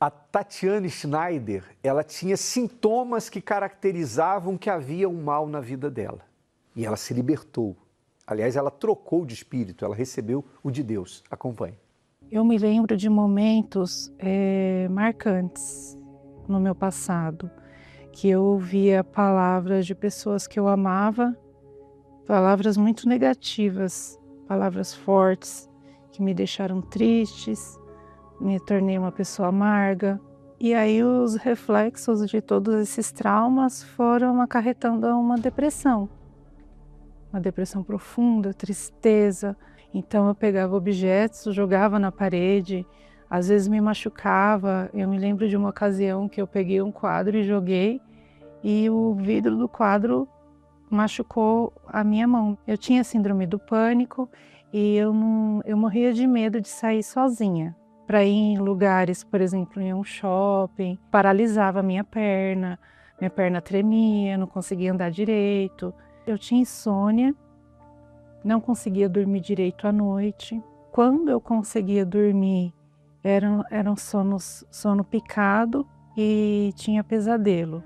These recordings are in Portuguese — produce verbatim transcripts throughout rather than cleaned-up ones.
A Tatiane Schneider, ela tinha sintomas que caracterizavam que havia um mal na vida dela. E ela se libertou. Aliás, ela trocou de espírito, ela recebeu o de Deus. Acompanhe. Eu me lembro de momentos é, marcantes no meu passado, que eu ouvia palavras de pessoas que eu amava, palavras muito negativas, palavras fortes, que me deixaram tristes, me tornei uma pessoa amarga. E aí os reflexos de todos esses traumas foram acarretando a uma depressão. Uma depressão profunda, tristeza. Então eu pegava objetos, jogava na parede, às vezes me machucava. Eu me lembro de uma ocasião que eu peguei um quadro e joguei, e o vidro do quadro machucou a minha mão. Eu tinha síndrome do pânico e eu, não, eu morria de medo de sair sozinha. Para ir em lugares, por exemplo, em um shopping, paralisava a minha perna, minha perna tremia, não conseguia andar direito. Eu tinha insônia, não conseguia dormir direito à noite. Quando eu conseguia dormir, era, era um sono, sono picado e tinha pesadelo.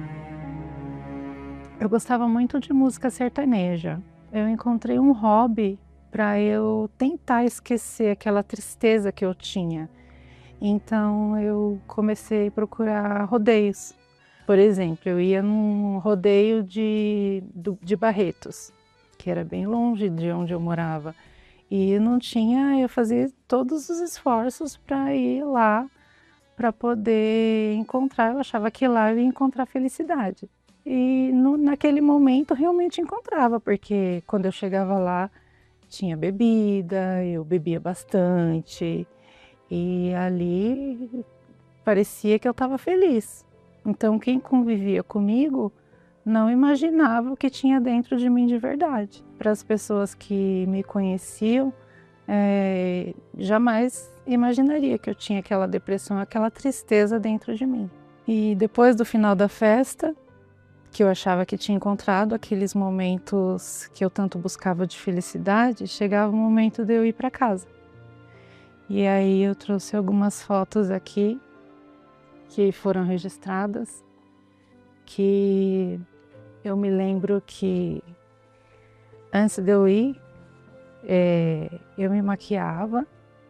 Eu gostava muito de música sertaneja. Eu encontrei um hobby para eu tentar esquecer aquela tristeza que eu tinha. Então eu comecei a procurar rodeios. Por exemplo, eu ia num rodeio de, de Barretos, que era bem longe de onde eu morava. E não tinha, eu fazia todos os esforços para ir lá, para poder encontrar. Eu achava que lá eu ia encontrar felicidade. E no, naquele momento realmente encontrava, porque quando eu chegava lá, tinha bebida, eu bebia bastante. E ali parecia que eu estava feliz. Então quem convivia comigo não imaginava o que tinha dentro de mim de verdade. Para as pessoas que me conheciam, é, jamais imaginaria que eu tinha aquela depressão, aquela tristeza dentro de mim. E depois do final da festa, que eu achava que tinha encontrado aqueles momentos que eu tanto buscava de felicidade, chegava o momento de eu ir para casa. E aí eu trouxe algumas fotos aqui que foram registradas, que eu me lembro que antes de eu ir, é, eu me maquiava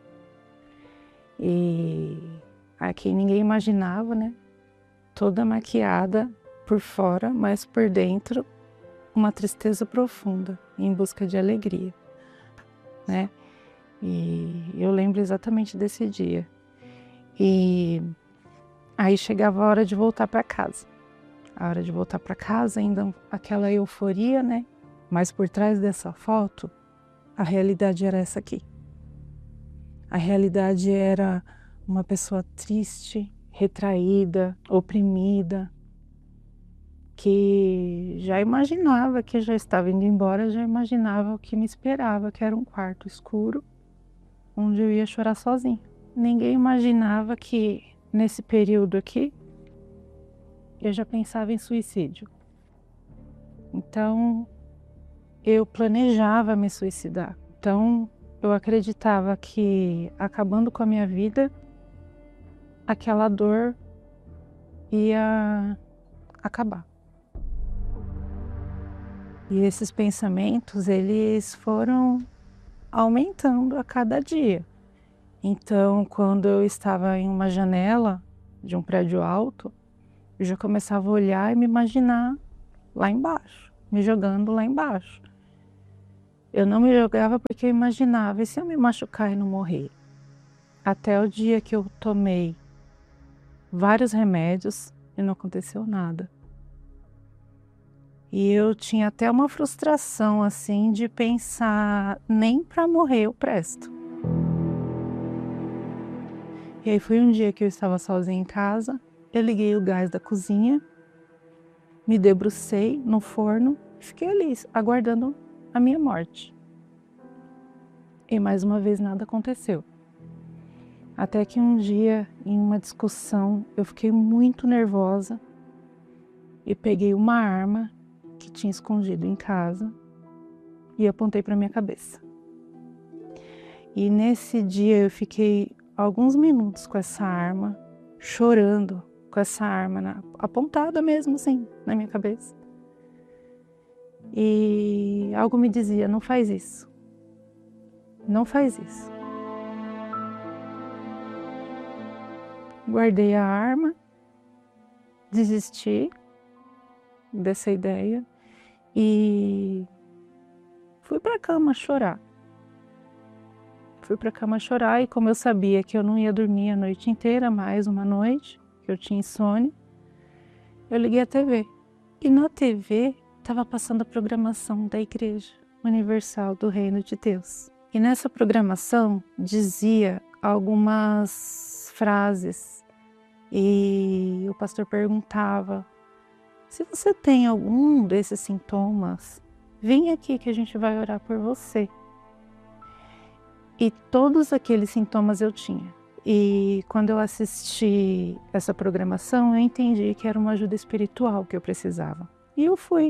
e aqui ninguém imaginava, né? Toda maquiada por fora, mas por dentro uma tristeza profunda, em busca de alegria, né? E eu lembro exatamente desse dia. E aí chegava a hora de voltar para casa. A hora de voltar para casa, ainda aquela euforia, né? Mas por trás dessa foto, a realidade era essa aqui. A realidade era uma pessoa triste, retraída, oprimida, que já imaginava que já estava indo embora, já imaginava o que me esperava, que era um quarto escuro, onde eu ia chorar sozinha. Ninguém imaginava que nesse período aqui, eu já pensava em suicídio. Então, eu planejava me suicidar. Então, eu acreditava que acabando com a minha vida, aquela dor ia acabar. E esses pensamentos, eles foram aumentando a cada dia. Então, quando eu estava em uma janela de um prédio alto, eu já começava a olhar e me imaginar lá embaixo, me jogando lá embaixo. Eu não me jogava porque eu imaginava, e se eu me machucar e não morrer? Até o dia que eu tomei vários remédios e não aconteceu nada. E eu tinha até uma frustração, assim, de pensar, nem para morrer eu presto. E aí foi um dia que eu estava sozinha em casa, eu liguei o gás da cozinha, me debrucei no forno e fiquei ali, aguardando a minha morte. E mais uma vez nada aconteceu. Até que um dia, em uma discussão, eu fiquei muito nervosa e peguei uma arma que tinha escondido em casa e apontei para minha cabeça. E nesse dia eu fiquei alguns minutos com essa arma chorando com essa arma na, apontada mesmo assim na minha cabeça. E algo me dizia, não faz isso, não faz isso. Guardei a arma, desisti dessa ideia e fui para a cama chorar. Fui para a cama chorar e como eu sabia que eu não ia dormir a noite inteira, mais uma noite, que eu tinha insônia, eu liguei a T V. E na T V estava passando a programação da Igreja Universal do Reino de Deus. E nessa programação dizia algumas frases e o pastor perguntava: se você tem algum desses sintomas, vem aqui que a gente vai orar por você. E todos aqueles sintomas eu tinha. E quando eu assisti essa programação, eu entendi que era uma ajuda espiritual que eu precisava. E eu fui.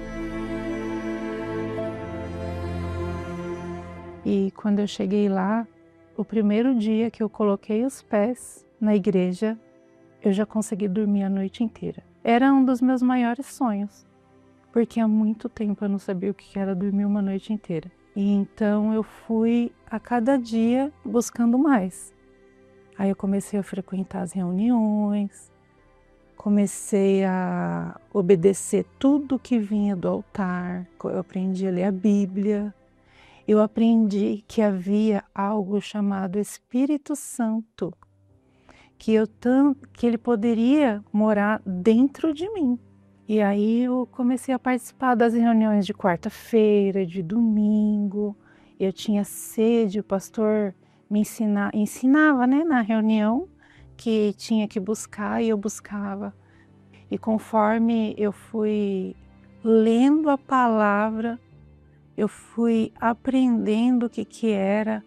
E quando eu cheguei lá, o primeiro dia que eu coloquei os pés na igreja, eu já consegui dormir a noite inteira. Era um dos meus maiores sonhos, porque há muito tempo eu não sabia o que era dormir uma noite inteira. E então eu fui a cada dia buscando mais. Aí eu comecei a frequentar as reuniões, comecei a obedecer tudo que vinha do altar, eu aprendi a ler a Bíblia, eu aprendi que havia algo chamado Espírito Santo, que, eu tam, que ele poderia morar dentro de mim. E aí eu comecei a participar das reuniões de quarta-feira, de domingo. Eu tinha sede, o pastor me ensina, ensinava, né, na reunião que tinha que buscar e eu buscava. E conforme eu fui lendo a palavra, eu fui aprendendo o que, que era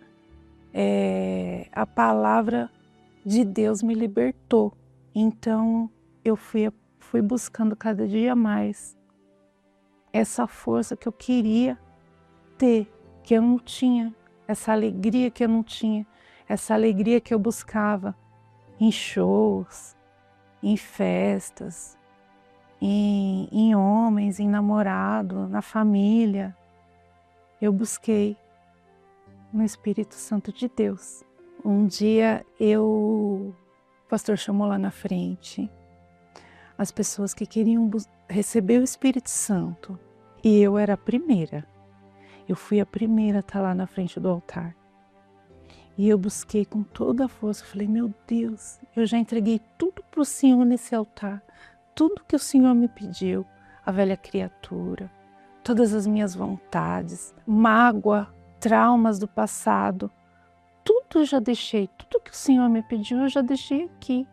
é, a palavra de Deus me libertou. Então eu fui Fui buscando cada dia mais essa força que eu queria ter, que eu não tinha, essa alegria que eu não tinha, essa alegria que eu buscava em shows, em festas, em, em homens, em namorado, na família. Eu busquei no Espírito Santo de Deus. Um dia eu, o pastor chamou lá na frente as pessoas que queriam receber o Espírito Santo. E eu era a primeira. Eu fui a primeira a estar lá na frente do altar. E eu busquei com toda a força. Falei, meu Deus, eu já entreguei tudo para o Senhor nesse altar. Tudo que o Senhor me pediu. A velha criatura, todas as minhas vontades, mágoa, traumas do passado. Tudo eu já deixei. Tudo que o Senhor me pediu, eu já deixei aqui.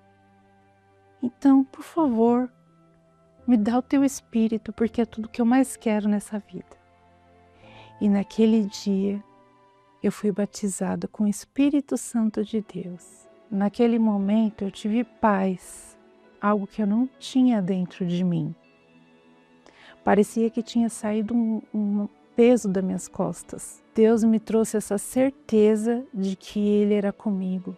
Então, por favor, me dá o teu Espírito, porque é tudo que eu mais quero nessa vida. E naquele dia, eu fui batizada com o Espírito Santo de Deus. Naquele momento, eu tive paz, algo que eu não tinha dentro de mim. Parecia que tinha saído um, um peso das minhas costas. Deus me trouxe essa certeza de que Ele era comigo.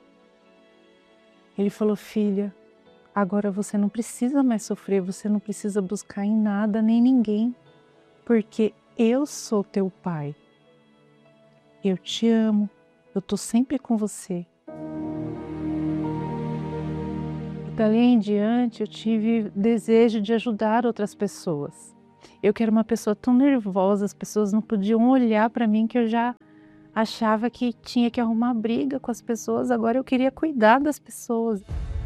Ele falou, filha, agora você não precisa mais sofrer, você não precisa buscar em nada nem ninguém, porque eu sou teu pai. Eu te amo, eu estou sempre com você. E dali em diante eu tive desejo de ajudar outras pessoas. Eu que era uma pessoa tão nervosa, as pessoas não podiam olhar para mim que eu já achava que tinha que arrumar briga com as pessoas, agora eu queria cuidar das pessoas.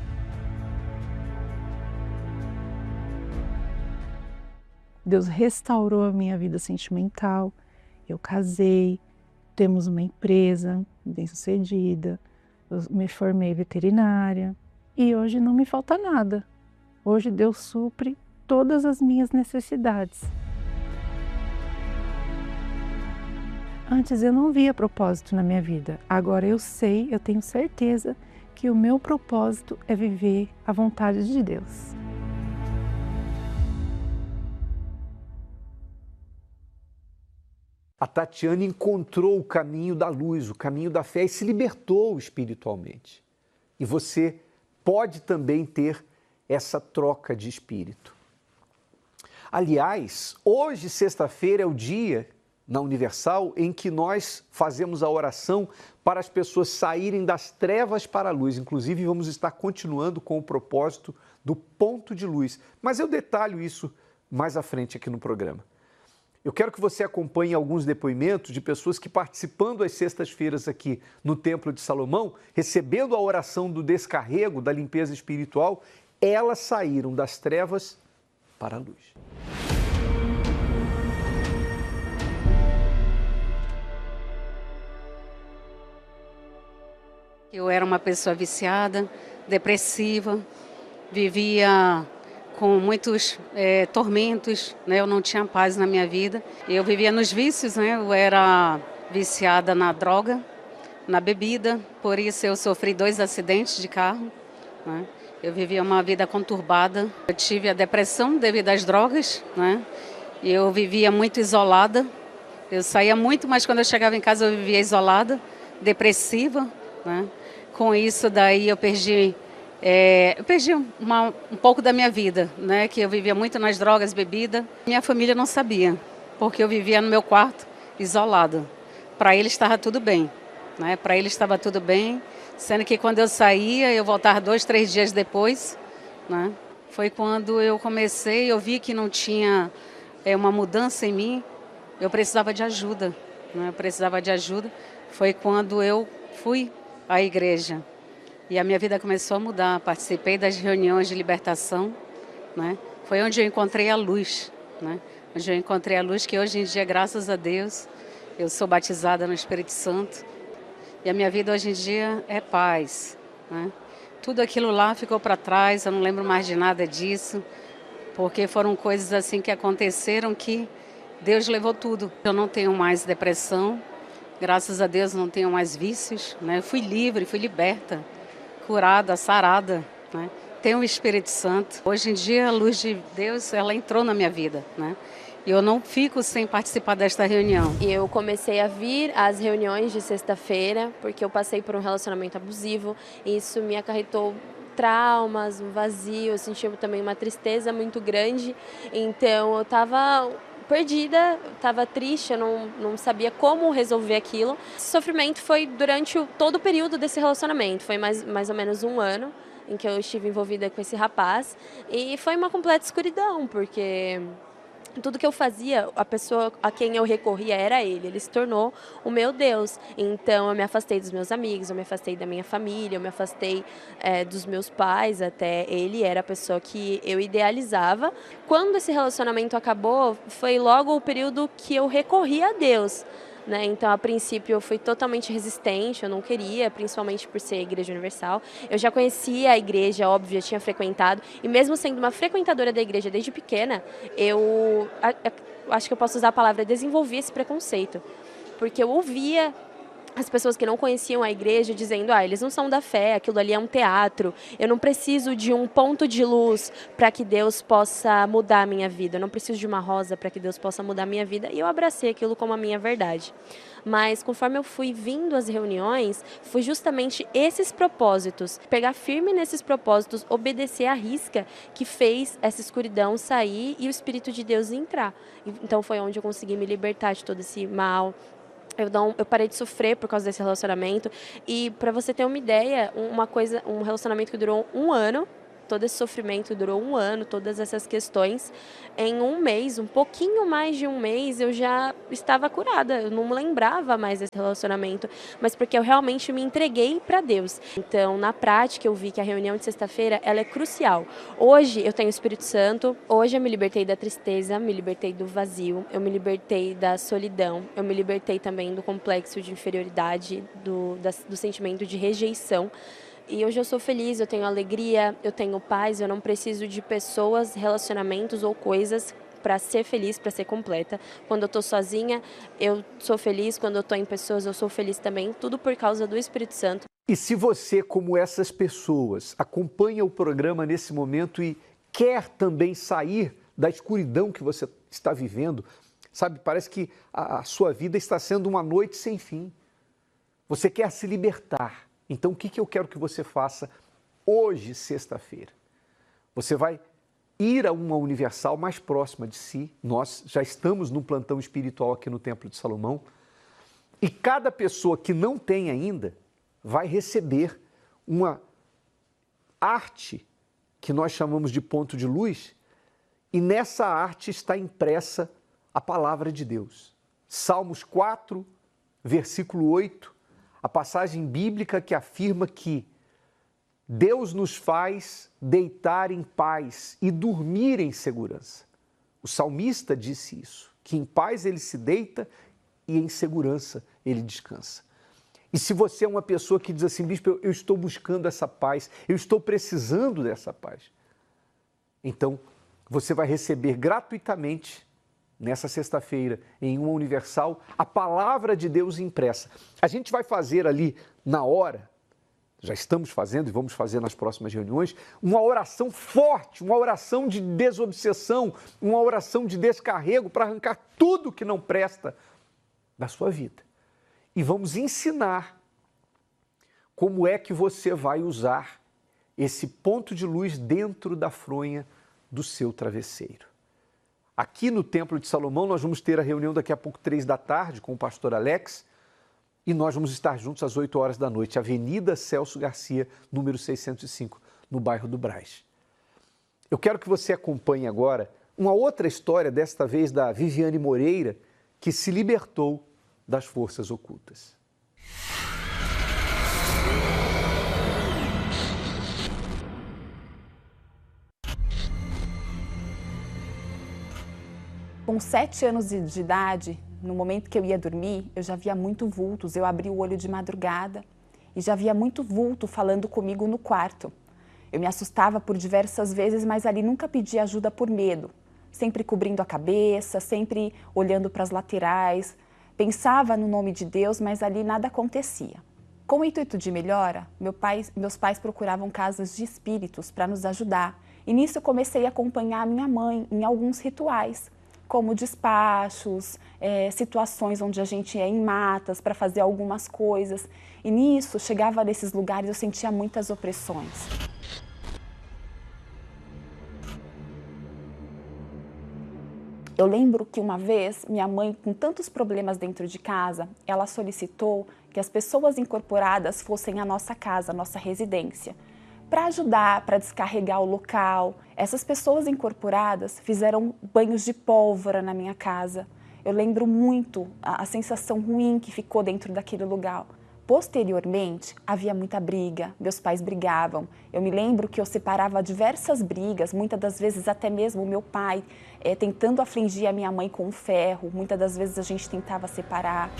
Deus restaurou a minha vida sentimental, eu casei, temos uma empresa bem-sucedida, eu me formei veterinária e hoje não me falta nada. Hoje Deus supre todas as minhas necessidades. Antes eu não via propósito na minha vida, agora eu sei, eu tenho certeza que o meu propósito é viver a vontade de Deus. A Tatiana encontrou o caminho da luz, o caminho da fé e se libertou espiritualmente. E você pode também ter essa troca de espírito. Aliás, hoje, sexta-feira, é o dia na Universal em que nós fazemos a oração para as pessoas saírem das trevas para a luz. Inclusive, vamos estar continuando com o propósito do ponto de luz. Mas eu detalho isso mais à frente aqui no programa. Eu quero que você acompanhe alguns depoimentos de pessoas que, participando às sextas-feiras aqui no Templo de Salomão, recebendo a oração do descarrego, da limpeza espiritual, elas saíram das trevas para a luz. Eu era uma pessoa viciada, depressiva, vivia com muitos é, tormentos, né? Eu não tinha paz na minha vida. Eu vivia nos vícios, né? Eu era viciada na droga, na bebida, por isso eu sofri dois acidentes de carro, né? Eu vivia uma vida conturbada. Eu tive a depressão devido às drogas, né? Eu vivia muito isolada. Eu saía muito, mas quando eu chegava em casa eu vivia isolada, depressiva, né? Com isso daí eu perdi, é, eu perdi uma, um pouco da minha vida, né? Que eu vivia muito nas drogas, bebida. Minha família não sabia, porque eu vivia no meu quarto, isolada. Para eles estava tudo bem, né? Para eles estava tudo bem, sendo que quando eu saía, eu voltava dois, três dias depois, né? Foi quando eu comecei, eu vi que não tinha é, uma mudança em mim, eu precisava de ajuda, né? Eu precisava de ajuda. Foi quando eu fui à igreja e a minha vida começou a mudar. Participei das reuniões de libertação, né? Foi onde eu encontrei a luz, né? Onde eu encontrei a luz que hoje em dia, graças a Deus, eu sou batizada no Espírito Santo e a minha vida hoje em dia é paz, né? Tudo aquilo lá ficou para trás, eu não lembro mais de nada disso, porque foram coisas assim que aconteceram que Deus levou tudo. Eu não tenho mais depressão, graças a Deus não tenho mais vícios, né? Eu fui livre, fui liberta, curada, sarada, né? Tenho o Espírito Santo. Hoje em dia a luz de Deus, ela entrou na minha vida, né? E eu não fico sem participar desta reunião. Eu comecei a vir às reuniões de sexta-feira porque eu passei por um relacionamento abusivo e isso me acarretou traumas, um vazio, eu senti também uma tristeza muito grande, então eu estava perdida, estava triste, eu não, não sabia como resolver aquilo. Esse sofrimento foi durante o, todo o período desse relacionamento, foi mais, mais ou menos um ano em que eu estive envolvida com esse rapaz e foi uma completa escuridão, porque tudo que eu fazia, a pessoa a quem eu recorria era ele, ele se tornou o meu Deus. Então eu me afastei dos meus amigos, eu me afastei da minha família, eu me afastei é, dos meus pais até. Ele era a pessoa que eu idealizava. Quando esse relacionamento acabou, foi logo o período que eu recorri a Deus, né? Então, a princípio, eu fui totalmente resistente, eu não queria, principalmente por ser Igreja Universal. Eu já conhecia a igreja, óbvio, já tinha frequentado, e mesmo sendo uma frequentadora da igreja desde pequena, eu a, a, acho que eu posso usar a palavra desenvolvi esse preconceito, porque eu ouvia as pessoas que não conheciam a igreja dizendo, ah, eles não são da fé, aquilo ali é um teatro, eu não preciso de um ponto de luz para que Deus possa mudar a minha vida, eu não preciso de uma rosa para que Deus possa mudar a minha vida, e eu abracei aquilo como a minha verdade. Mas conforme eu fui vindo às reuniões, foi justamente esses propósitos, pegar firme nesses propósitos, obedecer à risca, que fez essa escuridão sair e o Espírito de Deus entrar. Então foi onde eu consegui me libertar de todo esse mal. Eu, não, eu parei de sofrer por causa desse relacionamento. E para você ter uma ideia, uma coisa, um relacionamento que durou um ano, todo esse sofrimento durou um ano, todas essas questões, em um mês, um pouquinho mais de um mês, eu já estava curada. Eu não lembrava mais desse relacionamento, mas porque eu realmente me entreguei para Deus. Então, na prática, eu vi que a reunião de sexta-feira, ela é crucial. Hoje eu tenho o Espírito Santo, hoje eu me libertei da tristeza, me libertei do vazio, eu me libertei da solidão, eu me libertei também do complexo de inferioridade, do, da, do sentimento de rejeição. E hoje eu sou feliz, eu tenho alegria, eu tenho paz, eu não preciso de pessoas, relacionamentos ou coisas para ser feliz, para ser completa. Quando eu estou sozinha, eu sou feliz, quando eu estou em pessoas, eu sou feliz também, tudo por causa do Espírito Santo. E se você, como essas pessoas, acompanha o programa nesse momento e quer também sair da escuridão que você está vivendo, sabe, parece que a, a sua vida está sendo uma noite sem fim. Você quer se libertar. Então, o que, que eu quero que você faça hoje, sexta-feira, você vai ir a uma universal mais próxima de si. Nós já estamos num plantão espiritual aqui no Templo de Salomão. E cada pessoa que não tem ainda vai receber uma arte que nós chamamos de ponto de luz, e nessa arte está impressa a palavra de Deus. Salmos quatro, versículo oito, a passagem bíblica que afirma que Deus nos faz deitar em paz e dormir em segurança. O salmista disse isso, que em paz ele se deita e em segurança ele descansa. E se você é uma pessoa que diz assim, bispo, eu estou buscando essa paz, eu estou precisando dessa paz, então você vai receber gratuitamente, nessa sexta-feira, em uma universal, a palavra de Deus impressa. A gente vai fazer ali na hora, já estamos fazendo e vamos fazer nas próximas reuniões, uma oração forte, uma oração de desobsessão, uma oração de descarrego para arrancar tudo que não presta da sua vida. E vamos ensinar como é que você vai usar esse ponto de luz dentro da fronha do seu travesseiro. Aqui no Templo de Salomão nós vamos ter a reunião daqui a pouco, três da tarde, com o pastor Alex, e nós vamos estar juntos às oito horas da noite, Avenida Celso Garcia, número seiscentos e cinco, no bairro do Brás. Eu quero que você acompanhe agora uma outra história, desta vez da Viviane Moreira, que se libertou das forças ocultas. Com sete anos de idade, no momento que eu ia dormir, eu já via muito vultos. Eu abri o olho de madrugada e já via muito vulto falando comigo no quarto. Eu me assustava por diversas vezes, mas ali nunca pedi ajuda por medo. Sempre cobrindo a cabeça, sempre olhando para as laterais. Pensava no nome de Deus, mas ali nada acontecia. Com o intuito de melhora, meu pai, meus pais procuravam casas de espíritos para nos ajudar. E nisso eu comecei a acompanhar a minha mãe em alguns rituais, como despachos, é, situações onde a gente ia em matas para fazer algumas coisas. E nisso, chegava nesses lugares, eu sentia muitas opressões. Eu lembro que uma vez, minha mãe, com tantos problemas dentro de casa, ela solicitou que as pessoas incorporadas fossem à nossa casa, à nossa residência, para ajudar, para descarregar o local. Essas pessoas incorporadas fizeram banhos de pólvora na minha casa. Eu lembro muito a, a sensação ruim que ficou dentro daquele lugar. Posteriormente, havia muita briga, meus pais brigavam. Eu me lembro que eu separava diversas brigas, muitas das vezes até mesmo o meu pai é, tentando afligir a minha mãe com um ferro, muitas das vezes a gente tentava separar.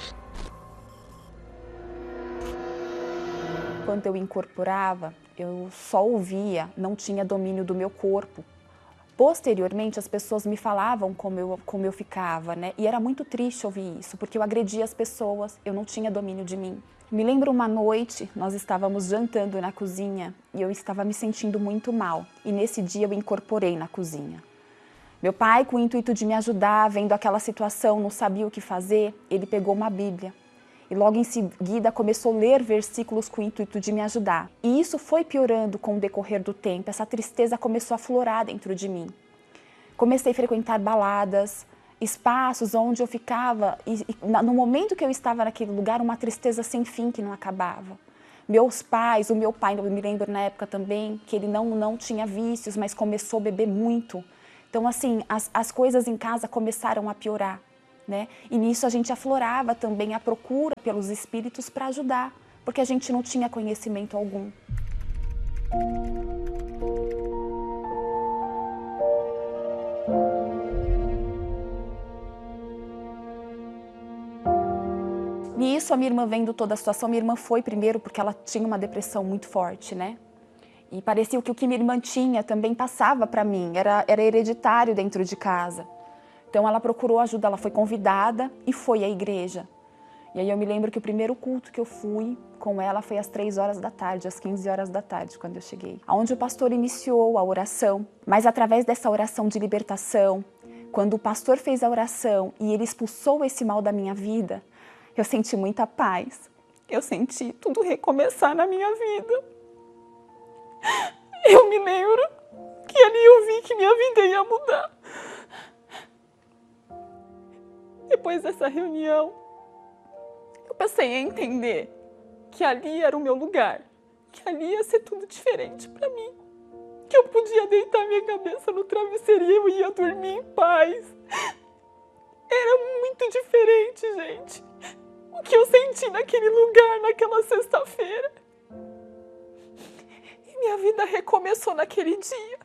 Quando eu incorporava, eu só ouvia, não tinha domínio do meu corpo. Posteriormente, as pessoas me falavam como eu, como eu ficava, né? E era muito triste ouvir isso, porque eu agredia as pessoas, eu não tinha domínio de mim. Me lembro uma noite, nós estávamos jantando na cozinha e eu estava me sentindo muito mal. E nesse dia eu incorporei na cozinha. Meu pai, com o intuito de me ajudar, vendo aquela situação, não sabia o que fazer, ele pegou uma Bíblia. E logo em seguida começou a ler versículos com o intuito de me ajudar. E isso foi piorando com o decorrer do tempo, essa tristeza começou a florar dentro de mim. Comecei a frequentar baladas, espaços onde eu ficava, e, e no momento que eu estava naquele lugar, uma tristeza sem fim que não acabava. Meus pais, o meu pai, eu me lembro na época também, que ele não, não tinha vícios, mas começou a beber muito. Então assim, as, as coisas em casa começaram a piorar. Né? E nisso a gente aflorava também a procura pelos espíritos para ajudar, porque a gente não tinha conhecimento algum. Nisso a minha irmã, vendo toda a situação, minha irmã foi primeiro porque ela tinha uma depressão muito forte, né? E parecia que o que minha irmã tinha também passava para mim, era, era hereditário dentro de casa. Então ela procurou ajuda, ela foi convidada e foi à igreja. E aí eu me lembro que o primeiro culto que eu fui com ela foi às três horas da tarde, às quinze horas da tarde, quando eu cheguei. Onde o pastor iniciou a oração, mas através dessa oração de libertação, quando o pastor fez a oração e ele expulsou esse mal da minha vida, eu senti muita paz. Eu senti tudo recomeçar na minha vida. eu me lembro que ali eu vi que minha vida ia mudar. Depois dessa reunião, eu passei a entender que ali era o meu lugar, que ali ia ser tudo diferente para mim, que eu podia deitar minha cabeça no travesseiro e eu ia dormir em paz. Era muito diferente, gente, o que eu senti naquele lugar, naquela sexta-feira. E minha vida recomeçou naquele dia.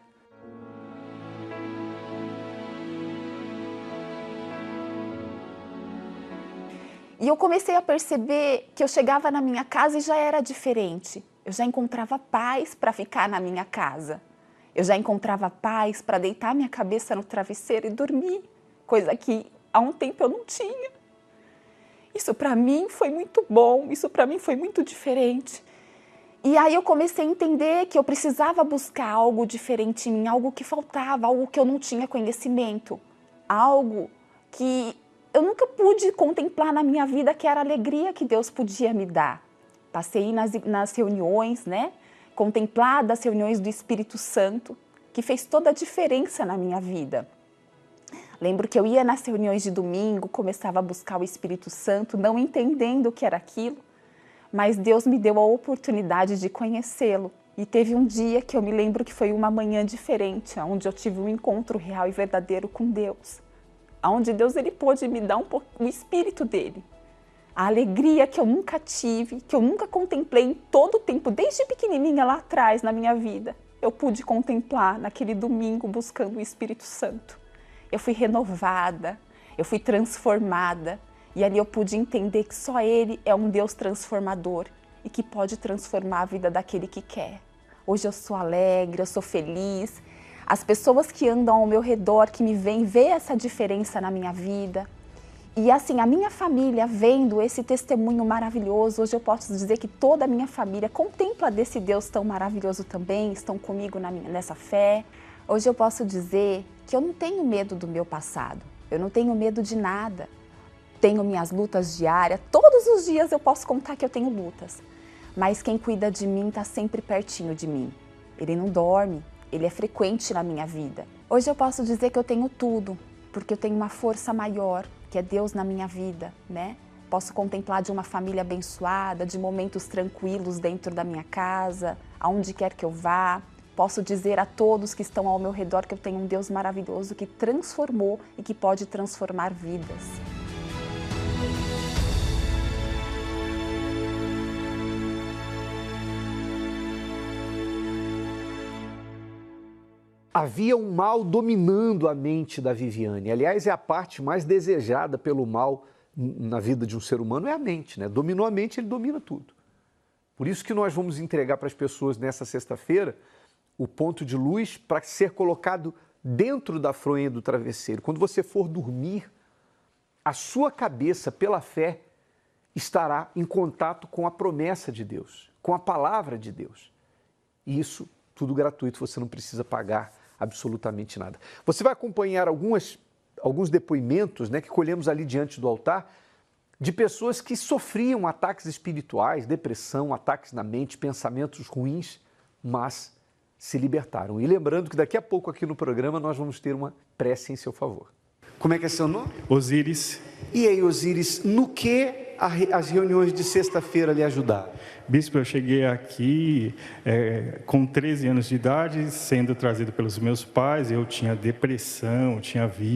E eu comecei a perceber que eu chegava na minha casa e já era diferente. Eu já encontrava paz para ficar na minha casa. Eu já encontrava paz para deitar minha cabeça no travesseiro e dormir, coisa que há um tempo eu não tinha. Isso para mim foi muito bom, isso para mim foi muito diferente. E aí eu comecei a entender que eu precisava buscar algo diferente em mim, algo que faltava, algo que eu não tinha conhecimento, algo que eu nunca pude contemplar na minha vida, que era a alegria que Deus podia me dar. Passei nas, nas reuniões, né? Contemplar das reuniões do Espírito Santo, que fez toda a diferença na minha vida. Lembro que eu ia nas reuniões de domingo, começava a buscar o Espírito Santo, não entendendo o que era aquilo, mas Deus me deu a oportunidade de conhecê-lo. E teve um dia que eu me lembro que foi uma manhã diferente, onde eu tive um encontro real e verdadeiro com Deus. Onde Deus ele pôde me dar um pouco, o Espírito dele. A alegria que eu nunca tive, que eu nunca contemplei em todo o tempo, desde pequenininha lá atrás na minha vida. Eu pude contemplar naquele domingo buscando o Espírito Santo. Eu fui renovada, eu fui transformada. E ali eu pude entender que só Ele é um Deus transformador e que pode transformar a vida daquele que quer. Hoje eu sou alegre, eu sou feliz. As pessoas que andam ao meu redor, que me veem, vê essa diferença na minha vida. E assim, a minha família vendo esse testemunho maravilhoso, hoje eu posso dizer que toda a minha família contempla desse Deus tão maravilhoso também, estão comigo na minha, nessa fé. Hoje eu posso dizer que eu não tenho medo do meu passado, eu não tenho medo de nada. Tenho minhas lutas diárias, todos os dias eu posso contar que eu tenho lutas. Mas quem cuida de mim está sempre pertinho de mim. Ele não dorme. Ele é frequente na minha vida. Hoje eu posso dizer que eu tenho tudo, porque eu tenho uma força maior, que é Deus na minha vida, né? Posso contemplar de uma família abençoada, de momentos tranquilos dentro da minha casa, aonde quer que eu vá. Posso dizer a todos que estão ao meu redor que eu tenho um Deus maravilhoso que transformou e que pode transformar vidas. Havia um mal dominando a mente da Viviane. Aliás, é a parte mais desejada pelo mal na vida de um ser humano, é a mente, né? Dominou a mente, ele domina tudo. Por isso que nós vamos entregar para as pessoas nessa sexta-feira o ponto de luz para ser colocado dentro da fronha do travesseiro. Quando você for dormir, a sua cabeça, pela fé, estará em contato com a promessa de Deus, com a palavra de Deus. E isso tudo gratuito, você não precisa pagar absolutamente nada. Você vai acompanhar algumas, alguns depoimentos, né, que colhemos ali diante do altar de pessoas que sofriam ataques espirituais, depressão, ataques na mente, pensamentos ruins, mas se libertaram. E lembrando que daqui a pouco aqui no programa nós vamos ter uma prece em seu favor. Como é que é seu nome? Osíris. E aí, Osíris, no que as reuniões de sexta-feira lhe ajudaram? Bispo, eu cheguei aqui é, com treze anos de idade, sendo trazido pelos meus pais. Eu tinha depressão, tinha vício.